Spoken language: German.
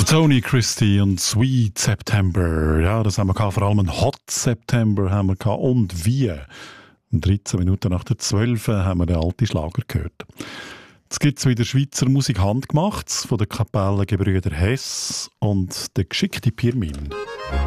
Tony Christie und Sweet September. Ja, das haben wir gehabt. Vor allem einen Hot September haben wir gehabt. Und wie? 13 Minuten nach der 12 haben wir den alten Schlager gehört. Jetzt gibt es wieder Schweizer Musik handgemacht von der Kapelle Gebrüder Hess und der geschickte Pirmin.